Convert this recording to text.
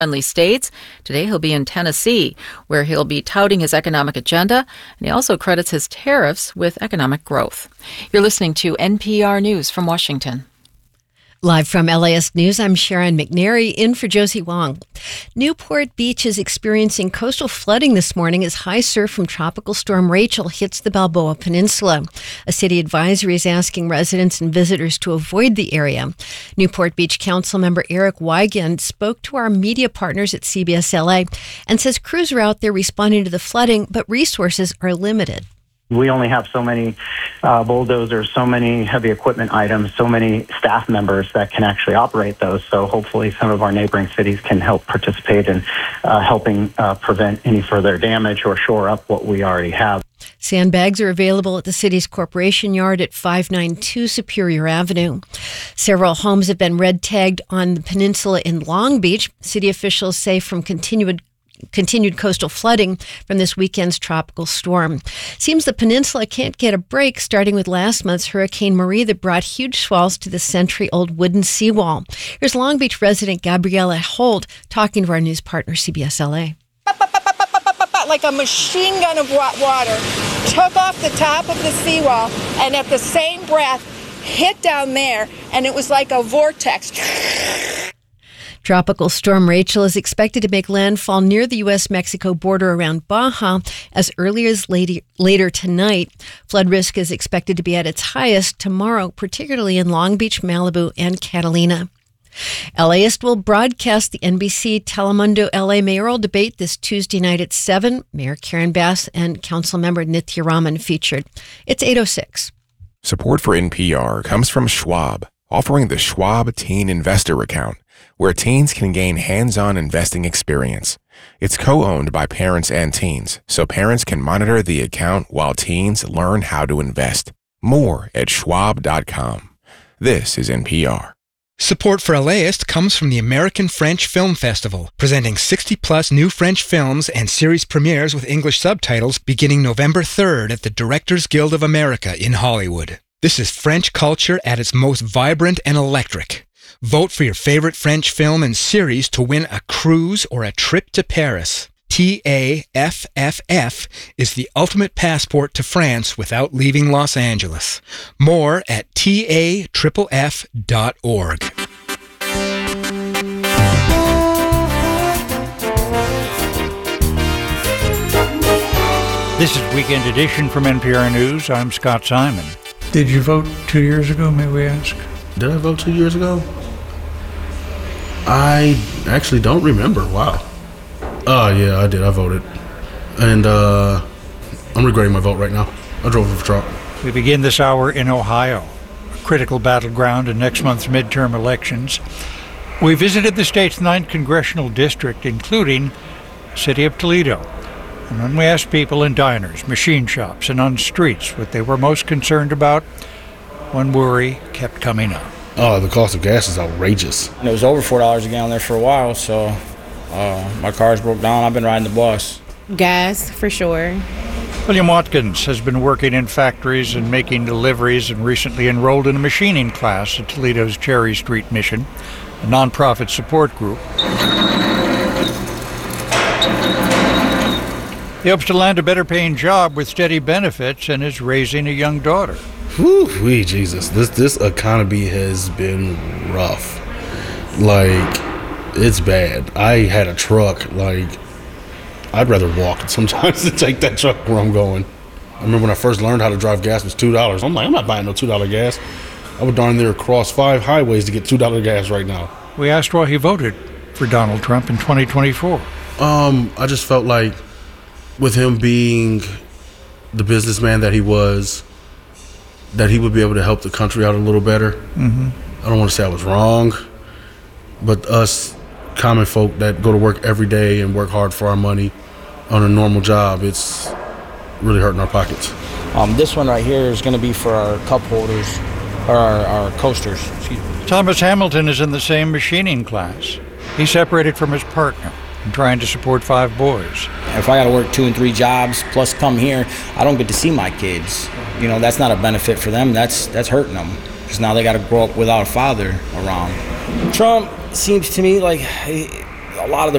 friendly states. Today he'll be in Tennessee, where he'll be touting his economic agenda, and he also credits his tariffs with economic growth. You're listening to NPR News from Washington. Live from LAist News, I'm Sharon McNary, in for Josie Wong. Newport Beach is experiencing coastal flooding this morning as high surf from Tropical Storm Rachel hits the Balboa Peninsula. A city advisory is asking residents and visitors to avoid the area. Newport Beach Council member Eric Weigand spoke to our media partners at CBS LA and says crews are out there responding to the flooding, but resources are limited. We only have so many bulldozers, so many heavy equipment items, so many staff members that can actually operate those. So hopefully some of our neighboring cities can help participate in helping prevent any further damage or shore up what we already have. Sandbags are available at the city's corporation yard at 592 Superior Avenue. Several homes have been red tagged on the peninsula in Long Beach. City officials say from continued coastal flooding from this weekend's tropical storm. Seems the peninsula can't get a break, starting with last month's Hurricane Marie that brought huge swells to the century-old wooden seawall. Here's Long Beach resident Gabriella Holt talking to our news partner, CBS LA. Like a machine gun of water took off the top of the seawall and at the same breath hit down there, and it was like a vortex. Tropical Storm Rachel is expected to make landfall near the U.S.-Mexico border around Baja as early as later tonight. Flood risk is expected to be at its highest tomorrow, particularly in Long Beach, Malibu, and Catalina. LAist will broadcast the NBC Telemundo LA mayoral debate this Tuesday night at 7. Mayor Karen Bass and Councilmember Nithya Raman featured. It's 8:06. Support for NPR comes from Schwab, offering the Schwab Teen Investor Account, where teens can gain hands-on investing experience. It's co-owned by parents and teens, so parents can monitor the account while teens learn how to invest. More at schwab.com. This is NPR. Support for LAist comes from the American French Film Festival, presenting 60-plus new French films and series premieres with English subtitles beginning November 3rd at the Directors Guild of America in Hollywood. This is French culture at its most vibrant and electric. Vote for your favorite French film and series to win a cruise or a trip to Paris. TAFFF is the ultimate passport to France without leaving Los Angeles. More at TAFFF.org. This is Weekend Edition from NPR News. I'm Scott Simon. Did you vote 2 years ago, may we ask? Did I vote 2 years ago? I actually don't remember. Wow. Yeah, I did. I voted. And I'm regretting my vote right now. I drove for Trump. We begin this hour in Ohio, a critical battleground in next month's midterm elections. We visited the state's 9th congressional district, including the city of Toledo. And when we asked people in diners, machine shops, and on streets what they were most concerned about, one worry kept coming up. Oh, the cost of gas is outrageous. And it was over $4 a gallon there for a while, so my car's broke down. I've been riding the bus. Gas, for sure. William Watkins has been working in factories and making deliveries and recently enrolled in a machining class at Toledo's Cherry Street Mission, a nonprofit support group. He hopes to land a better-paying job with steady benefits and is raising a young daughter. Whew, Jesus. This economy has been rough. Like, it's bad. I had a truck. Like, I'd rather walk sometimes than take that truck where I'm going. I remember when I first learned how to drive gas, it was $2. I'm like, I'm not buying no $2 gas. I would darn near cross 5 highways to get $2 gas right now. We asked why he voted for Donald Trump in 2024. I just felt like with him being the businessman that he was, that he would be able to help the country out a little better. Mm-hmm. I don't want to say I was wrong, but us common folk that go to work every day and work hard for our money on a normal job, it's really hurting our pockets. This one right here is going to be for our cup holders, or our coasters. Thomas Hamilton is in the same machining class. He's separated from his partner and trying to support 5 boys. If I got to work 2 and 3 jobs plus come here, I don't get to see my kids. You know, that's not a benefit for them. That's hurting them, because now they got to grow up without a father around. Trump seems to me like a lot of the